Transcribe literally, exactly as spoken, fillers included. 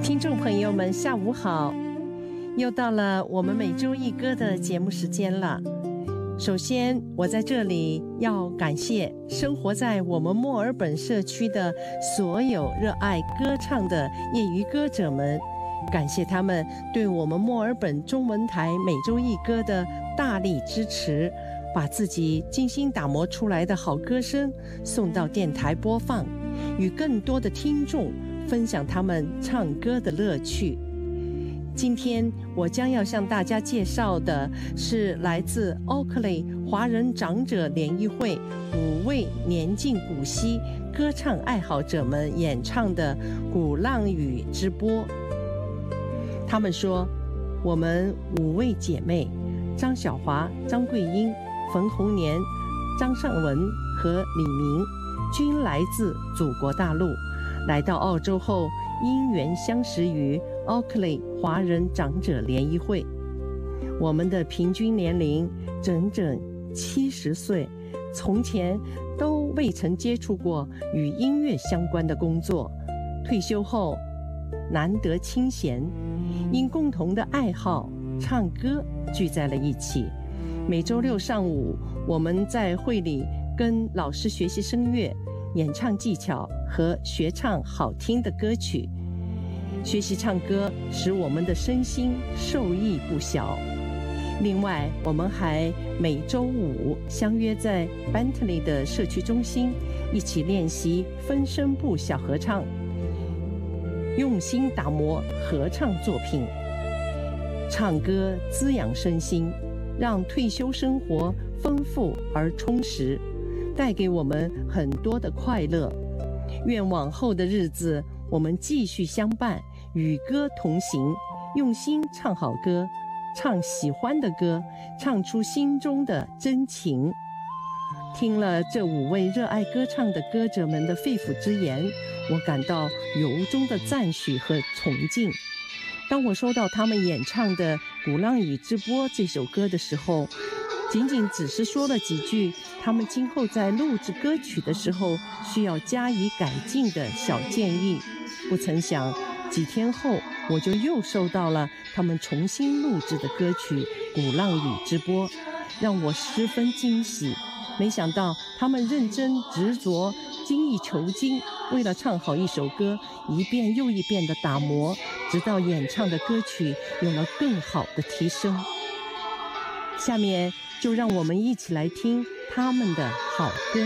听众朋友们下午好，又到了我们每周一歌的节目时间了。首先我在这里要感谢生活在我们墨尔本社区的所有热爱歌唱的业余歌者们，感谢他们对我们墨尔本中文台每周一歌的大力支持，把自己精心打磨出来的好歌声送到电台播放，与更多的听众分享他们唱歌的乐趣。今天我将要向大家介绍的是来自 Oakleigh 华人长者联谊会五位年近古稀歌唱爱好者们演唱的鼓浪屿之波。他们说，我们五位姐妹张小华、张桂英、冯红年、张尚文和李明均来自祖国大陆，来到澳洲后因缘相识于 Oakleigh 华人长者联谊会。我们的平均年龄整整七十岁，从前都未曾接触过与音乐相关的工作，退休后难得清闲，因共同的爱好唱歌聚在了一起。每周六上午，我们在会里跟老师学习声乐、演唱技巧和学唱好听的歌曲。学习唱歌使我们的身心受益不小。另外，我们还每周五相约在 Bentley 的社区中心，一起练习分声部小合唱，用心打磨合唱作品。唱歌滋养身心，让退休生活丰富而充实，带给我们很多的快乐。愿往后的日子我们继续相伴，与歌同行，用心唱好歌，唱喜欢的歌，唱出心中的真情。听了这五位热爱歌唱的歌者们的肺腑之言，我感到由衷的赞许和崇敬。当我收到他们演唱的《鼓浪屿之波》这首歌的时候，仅仅只是说了几句他们今后在录制歌曲的时候需要加以改进的小建议，不曾想几天后我就又收到了他们重新录制的歌曲《鼓浪屿之波》，让我十分惊喜。没想到他们认真执着、精益求精，为了唱好一首歌，一遍又一遍的打磨，直到演唱的歌曲有了更好的提升。下面就让我们一起来听他们的好歌。